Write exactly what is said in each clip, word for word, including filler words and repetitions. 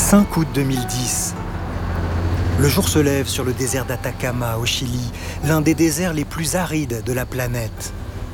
cinq août deux mille dix. Le jour se lève sur le désert d'Atacama, au Chili, l'un des déserts les plus arides de la planète.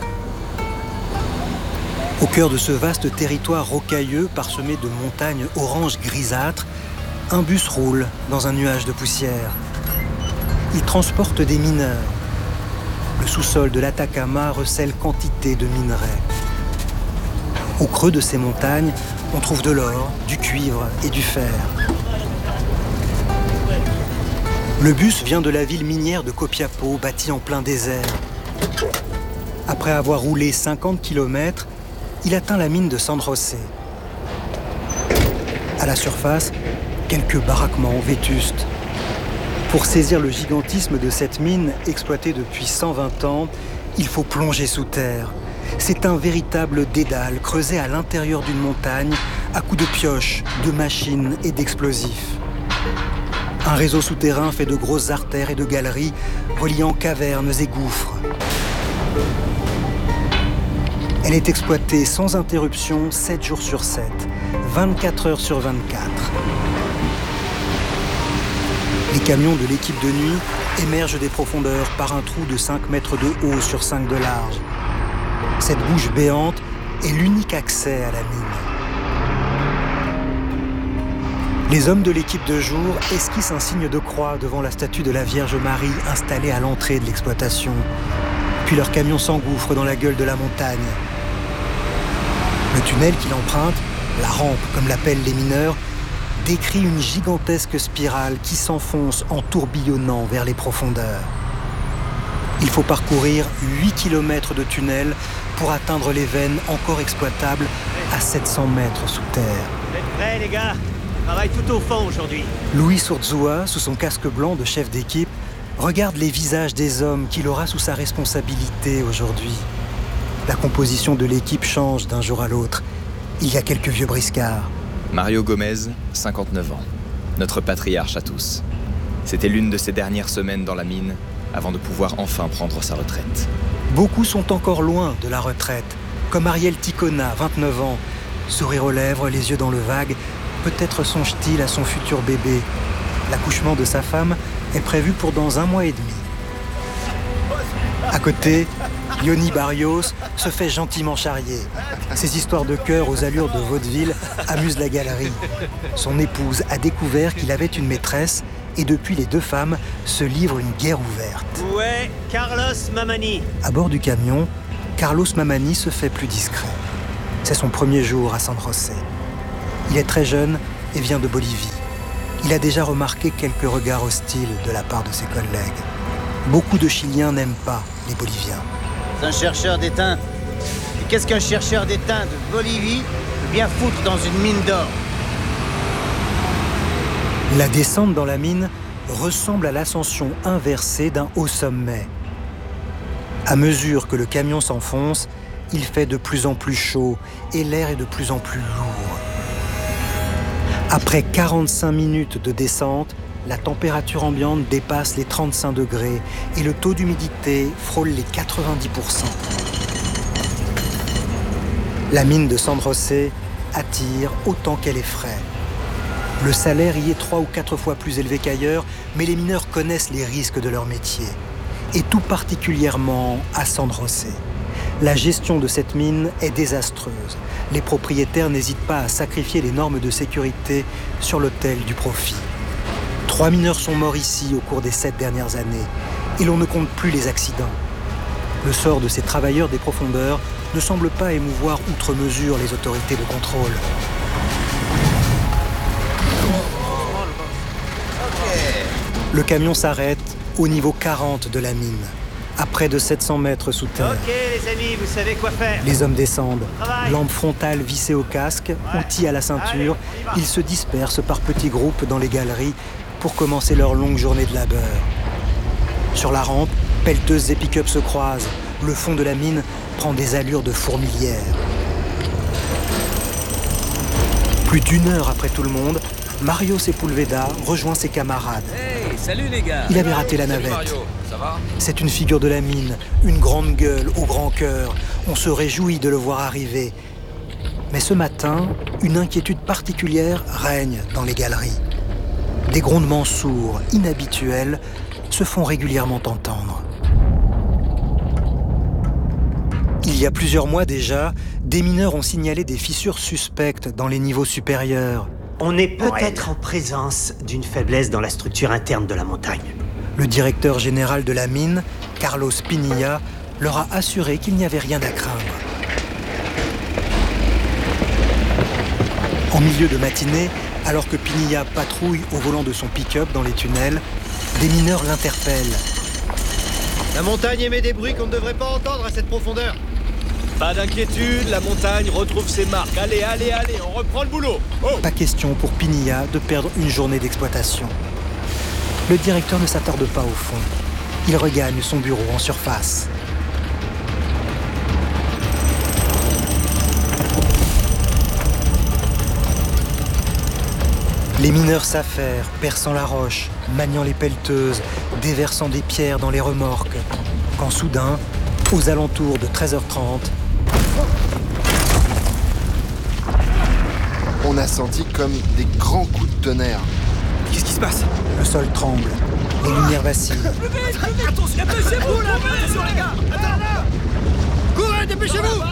Au cœur de ce vaste territoire rocailleux parsemé de montagnes orange grisâtres, un bus roule dans un nuage de poussière. Il transporte des mineurs. Le sous-sol de l'Atacama recèle quantité de minerais. Au creux de ces montagnes, on trouve de l'or, du cuivre et du fer. Le bus vient de la ville minière de Copiapó, bâtie en plein désert. Après avoir roulé cinquante kilomètres, il atteint la mine de San José. À la surface, quelques baraquements vétustes. Pour saisir le gigantisme de cette mine, exploitée depuis cent vingt ans, il faut plonger sous terre. C'est un véritable dédale creusé à l'intérieur d'une montagne, à coups de pioches, de machines et d'explosifs. Un réseau souterrain fait de grosses artères et de galeries, reliant cavernes et gouffres. Elle est exploitée sans interruption, sept jours sur sept, vingt-quatre heures sur vingt-quatre. Les camions de l'équipe de nuit émergent des profondeurs par un trou de cinq mètres de haut sur cinq de large. Cette bouche béante est l'unique accès à la mine. Les hommes de l'équipe de jour esquissent un signe de croix devant la statue de la Vierge Marie installée à l'entrée de l'exploitation. Puis leur camion s'engouffre dans la gueule de la montagne. Le tunnel qu'il emprunte, la rampe comme l'appellent les mineurs, décrit une gigantesque spirale qui s'enfonce en tourbillonnant vers les profondeurs. Il faut parcourir huit kilomètres de tunnel pour atteindre les veines encore exploitables à sept cents mètres sous terre. Vous êtes prêts, les gars ? On travaille tout au fond aujourd'hui. Louis Urzúa, sous son casque blanc de chef d'équipe, regarde les visages des hommes qu'il aura sous sa responsabilité aujourd'hui. La composition de l'équipe change d'un jour à l'autre. Il y a quelques vieux briscards. Mario Gomez, cinquante-neuf ans. Notre patriarche à tous. C'était l'une de ses dernières semaines dans la mine avant de pouvoir enfin prendre sa retraite. Beaucoup sont encore loin de la retraite, comme Ariel Ticona, vingt-neuf ans. Sourire aux lèvres, les yeux dans le vague, peut-être songe-t-il à son futur bébé. L'accouchement de sa femme est prévu pour dans un mois et demi. À côté, Yoni Barrios se fait gentiment charrier. Ces histoires de cœur aux allures de vaudeville amusent la galerie. Son épouse a découvert qu'il avait une maîtresse et depuis les deux femmes se livrent une guerre ouverte. Ouais, Carlos Mamani. À bord du camion, Carlos Mamani se fait plus discret. C'est son premier jour à San José. Il est très jeune et vient de Bolivie. Il a déjà remarqué quelques regards hostiles de la part de ses collègues. Beaucoup de Chiliens n'aiment pas les Boliviens. C'est un chercheur d'étain. Et qu'est-ce qu'un chercheur d'étain de Bolivie peut bien foutre dans une mine d'or ? La descente dans la mine ressemble à l'ascension inversée d'un haut sommet. À mesure que le camion s'enfonce, il fait de plus en plus chaud et l'air est de plus en plus lourd. Après quarante-cinq minutes de descente, la température ambiante dépasse les trente-cinq degrés et le taux d'humidité frôle les quatre-vingt-dix pour cent. La mine de San José attire autant qu'elle effraie. Le salaire y est trois ou quatre fois plus élevé qu'ailleurs, mais les mineurs connaissent les risques de leur métier. Et tout particulièrement à San José. La gestion de cette mine est désastreuse. Les propriétaires n'hésitent pas à sacrifier les normes de sécurité sur l'autel du profit. Trois mineurs sont morts ici au cours des sept dernières années, et l'on ne compte plus les accidents. Le sort de ces travailleurs des profondeurs ne semble pas émouvoir outre mesure les autorités de contrôle. Le camion s'arrête au niveau quarante de la mine, à près de sept cents mètres sous terre. Ok, les amis, vous savez quoi faire. Les hommes descendent, lampe frontale vissée au casque, outils à la ceinture. Ils se dispersent par petits groupes dans les galeries pour commencer leur longue journée de labeur. Sur la rampe, pelleteuses et pick-up se croisent. Le fond de la mine prend des allures de fourmilière. Plus d'une heure après tout le monde, Mario Sepulveda rejoint ses camarades. Hey, salut les gars. Il avait raté la navette. Salut Mario, ça va ? C'est une figure de la mine, une grande gueule au grand cœur. On se réjouit de le voir arriver. Mais ce matin, une inquiétude particulière règne dans les galeries. Des grondements sourds, inhabituels, se font régulièrement entendre. Il y a plusieurs mois déjà, des mineurs ont signalé des fissures suspectes dans les niveaux supérieurs. On est peut-être en présence d'une faiblesse dans la structure interne de la montagne. Le directeur général de la mine, Carlos Pinilla, leur a assuré qu'il n'y avait rien à craindre. En milieu de matinée, alors que Pinilla patrouille au volant de son pick-up dans les tunnels, des mineurs l'interpellent. La montagne émet des bruits qu'on ne devrait pas entendre à cette profondeur. Pas d'inquiétude, la montagne retrouve ses marques. Allez, allez, allez, on reprend le boulot. Oh. Pas question pour Pinilla de perdre une journée d'exploitation. Le directeur ne s'attarde pas au fond. Il regagne son bureau en surface. Les mineurs s'affairent, perçant la roche, maniant les pelleteuses, déversant des pierres dans les remorques. Quand soudain, aux alentours de treize heures trente, on a senti comme des grands coups de tonnerre. Qu'est-ce qui se passe? le sol tremble, les lumières vacillent. Plus vite, plus vite, attention, dépêchez-vous là, attention les gars. Attends là. Courez, dépêchez-vous.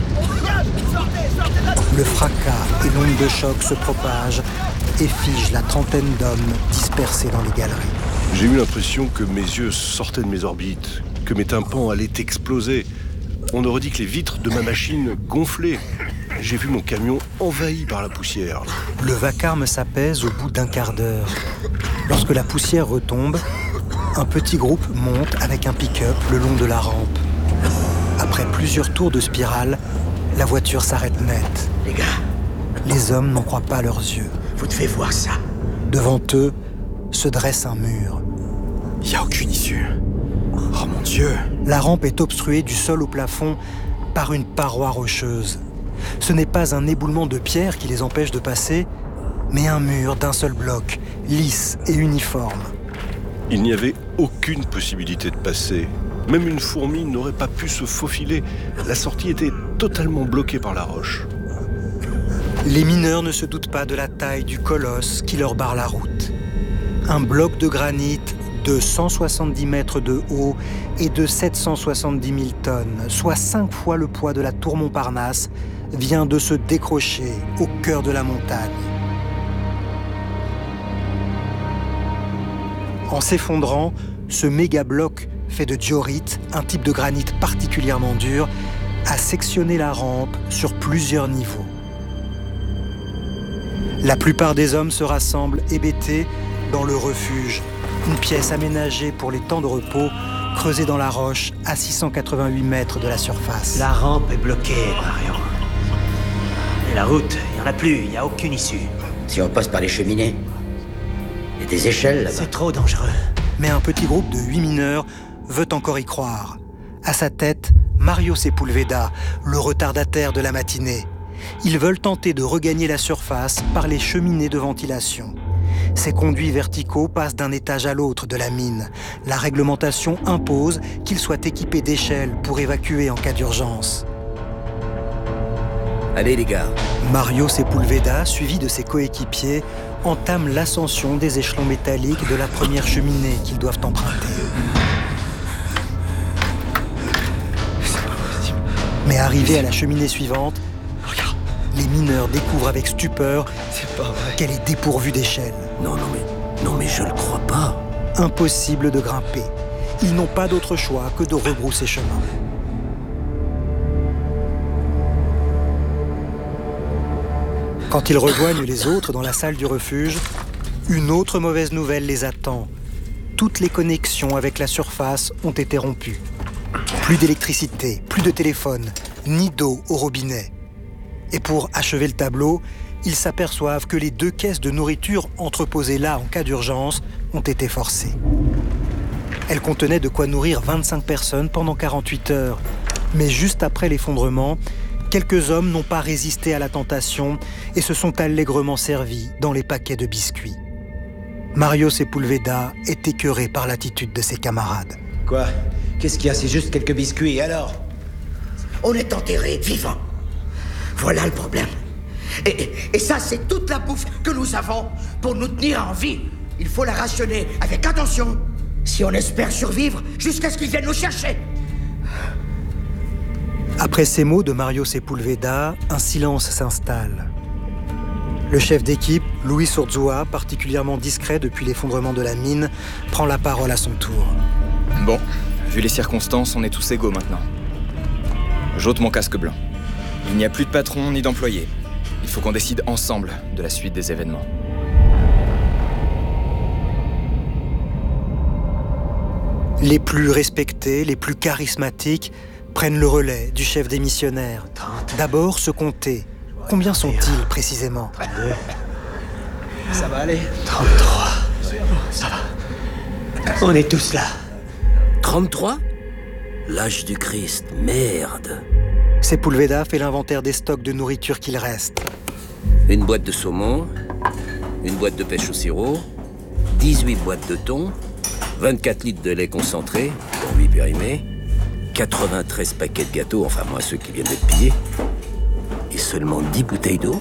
Le fracas et l'onde de choc se propagent et figent la trentaine d'hommes dispersés dans les galeries. J'ai eu l'impression que mes yeux sortaient de mes orbites, que mes tympans allaient exploser. On aurait dit que les vitres de ma machine gonflaient. J'ai vu mon camion envahi par la poussière. Le vacarme s'apaise au bout d'un quart d'heure. Lorsque la poussière retombe, un petit groupe monte avec un pick-up le long de la rampe. Après plusieurs tours de spirale, la voiture s'arrête net. Les gars, Les hommes n'en croient pas leurs yeux. vous devez voir ça. Devant eux se dresse un mur. Il n'y a aucune issue. Oh mon Dieu. La rampe est obstruée du sol au plafond par une paroi rocheuse. Ce n'est pas un éboulement de pierre qui les empêche de passer, mais un mur d'un seul bloc, lisse et uniforme. Il n'y avait aucune possibilité de passer. Même une fourmi n'aurait pas pu se faufiler. La sortie était totalement bloquée par la roche. Les mineurs ne se doutent pas de la taille du colosse qui leur barre la route. Un bloc de granit de cent soixante-dix mètres de haut et de sept cent soixante-dix mille tonnes, soit cinq fois le poids de la tour Montparnasse, vient de se décrocher au cœur de la montagne. En s'effondrant, ce méga-bloc fait de diorite, un type de granit particulièrement dur, a sectionné la rampe sur plusieurs niveaux. La plupart des hommes se rassemblent hébétés dans le refuge, une pièce aménagée pour les temps de repos, creusée dans la roche à six cent quatre-vingt-huit mètres de la surface. La rampe est bloquée, Marion. Et la route, il n'y en a plus, il n'y a aucune issue. Si on passe par les cheminées, il y a des échelles là-bas. C'est trop dangereux. Mais un petit groupe de huit mineurs veut encore y croire. À sa tête, Mario Sepulveda, le retardataire de la matinée. Ils veulent tenter de regagner la surface par les cheminées de ventilation. Ces conduits verticaux passent d'un étage à l'autre de la mine. La réglementation impose qu'ils soient équipés d'échelles pour évacuer en cas d'urgence. Allez les gars. Mario Sepulveda, suivi de ses coéquipiers, entame l'ascension des échelons métalliques de la première cheminée qu'ils doivent emprunter. Mais arrivés à la cheminée suivante, les mineurs découvrent avec stupeur qu'elle est dépourvue d'échelles. Non, non, mais, non, mais je le crois pas. Impossible de grimper. Ils n'ont pas d'autre choix que de rebrousser chemin. Quand ils rejoignent les autres dans la salle du refuge, une autre mauvaise nouvelle les attend. Toutes les connexions avec la surface ont été rompues. Plus d'électricité, plus de téléphone, ni d'eau au robinet. Et pour achever le tableau, ils s'aperçoivent que les deux caisses de nourriture entreposées là en cas d'urgence ont été forcées. Elles contenaient de quoi nourrir vingt-cinq personnes pendant quarante-huit heures. Mais juste après l'effondrement, quelques hommes n'ont pas résisté à la tentation et se sont allègrement servis dans les paquets de biscuits. Mario Sepulveda est écœuré par l'attitude de ses camarades. Quoi? Qu'est-ce qu'il y a? C'est juste quelques biscuits, et alors? On est enterrés vivants. Voilà le problème. Et, et ça, c'est toute la bouffe que nous avons pour nous tenir en vie. Il faut la rationner avec attention si on espère survivre jusqu'à ce qu'ils viennent nous chercher. Après ces mots de Mario Sepúlveda, un silence s'installe. Le chef d'équipe, Luis Urzúa, particulièrement discret depuis l'effondrement de la mine, prend la parole à son tour. Bon, vu les circonstances, on est tous égaux maintenant. J'ôte mon casque blanc. Il n'y a plus de patron ni d'employé. Il faut qu'on décide ensemble de la suite des événements. Les plus respectés, les plus charismatiques prennent le relais du chef des missionnaires. D'abord, se compter. Combien sont-ils précisément? Ça va aller. trente-trois. Ça va. On est tous là. trente-trois? L'âge du Christ, merde. Sepúlveda fait l'inventaire des stocks de nourriture qu'il reste. Une boîte de saumon, une boîte de pêche au sirop, dix-huit boîtes de thon, vingt-quatre litres de lait concentré, pour huit périmés, quatre-vingt-treize paquets de gâteaux, enfin moi ceux qui viennent d'être pillés, et seulement dix bouteilles d'eau.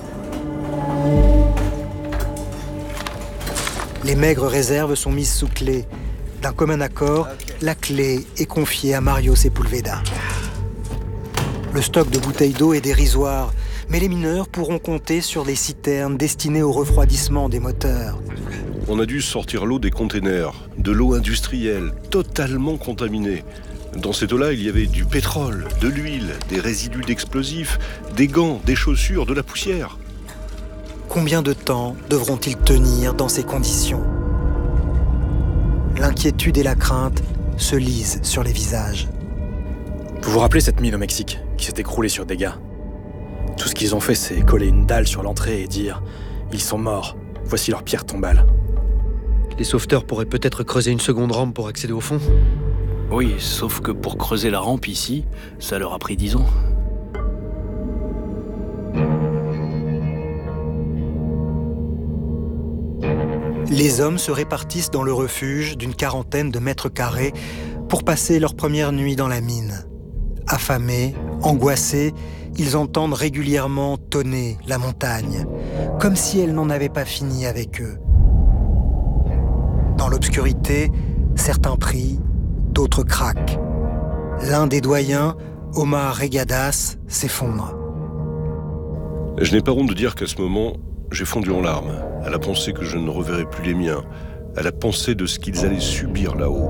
Les maigres réserves sont mises sous clé. D'un commun accord, la clé est confiée à Mario Sepúlveda. Le stock de bouteilles d'eau est dérisoire, mais les mineurs pourront compter sur les citernes destinées au refroidissement des moteurs. On a dû sortir l'eau des containers, de l'eau industrielle, totalement contaminée. Dans cette eau-là, il y avait du pétrole, de l'huile, des résidus d'explosifs, des gants, des chaussures, de la poussière. Combien de temps devront-ils tenir dans ces conditions? L'inquiétude et la crainte se lisent sur les visages. Vous vous rappelez cette mine au Mexique, qui s'est écroulée sur des gars? Tout ce qu'ils ont fait, c'est coller une dalle sur l'entrée et dire « Ils sont morts, voici leur pierre tombale ». Les sauveteurs pourraient peut-être creuser une seconde rampe pour accéder au fond. Oui, sauf que pour creuser la rampe ici, ça leur a pris dix ans. Les hommes se répartissent dans le refuge d'une quarantaine de mètres carrés pour passer leur première nuit dans la mine. Affamés, angoissés, ils entendent régulièrement tonner la montagne, comme si elle n'en avait pas fini avec eux. Dans l'obscurité, certains prient, d'autres craquent. L'un des doyens, Omar Regadas, s'effondre. Je n'ai pas honte de dire qu'à ce moment, j'ai fondu en larmes, à la pensée que je ne reverrai plus les miens, à la pensée de ce qu'ils allaient subir là-haut.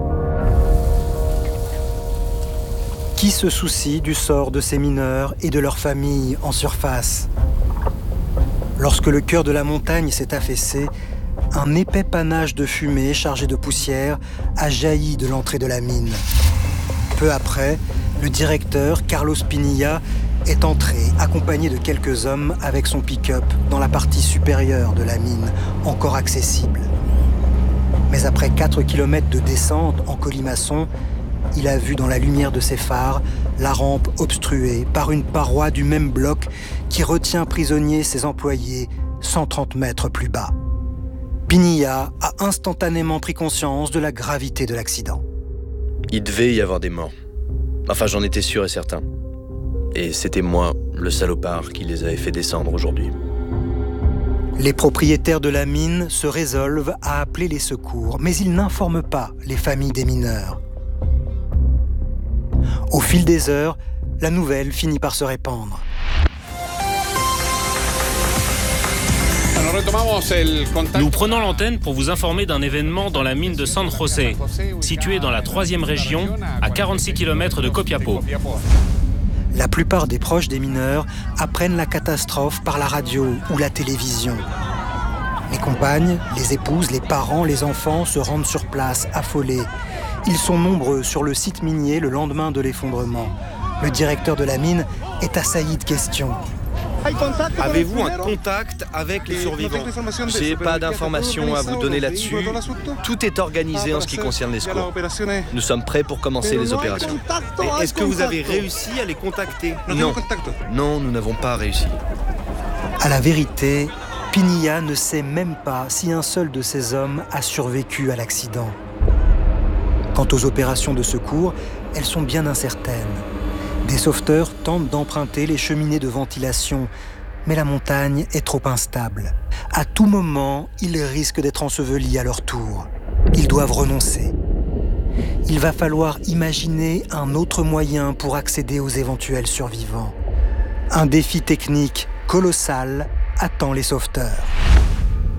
Qui se soucie du sort de ces mineurs et de leurs familles en surface? Lorsque le cœur de la montagne s'est affaissé, un épais panache de fumée chargé de poussière a jailli de l'entrée de la mine. Peu après, le directeur, Carlos Pinilla, est entré, accompagné de quelques hommes avec son pick-up dans la partie supérieure de la mine, encore accessible. Mais après quatre kilomètres de descente en colimaçon, il a vu dans la lumière de ses phares la rampe obstruée par une paroi du même bloc qui retient prisonniers ses employés cent trente mètres plus bas. Pinilla a instantanément pris conscience de la gravité de l'accident. Il devait y avoir des morts. Enfin, j'en étais sûr et certain. Et c'était moi, le salopard, qui les avait fait descendre aujourd'hui. Les propriétaires de la mine se résolvent à appeler les secours, mais ils n'informent pas les familles des mineurs. Au fil des heures, la nouvelle finit par se répandre. Nous prenons l'antenne pour vous informer d'un événement dans la mine de San José, située dans la troisième région, à quarante-six kilomètres de Copiapó. La plupart des proches des mineurs apprennent la catastrophe par la radio ou la télévision. Les compagnes, les épouses, les parents, les enfants se rendent sur place, affolés. Ils sont nombreux sur le site minier le lendemain de l'effondrement. Le directeur de la mine est assailli de questions. Avez-vous un contact avec les survivants? J'ai pas d'informations à vous donner là-dessus. Tout est organisé en ce qui concerne les secours. Nous sommes prêts pour commencer les opérations. Et est-ce que vous avez réussi à les contacter? Non. Non, nous n'avons pas réussi. À la vérité, Pinilla ne sait même pas si un seul de ces hommes a survécu à l'accident. Quant aux opérations de secours, elles sont bien incertaines. Des sauveteurs tentent d'emprunter les cheminées de ventilation, mais la montagne est trop instable. À tout moment, ils risquent d'être ensevelis à leur tour. Ils doivent renoncer. Il va falloir imaginer un autre moyen pour accéder aux éventuels survivants. Un défi technique colossal attend les sauveteurs.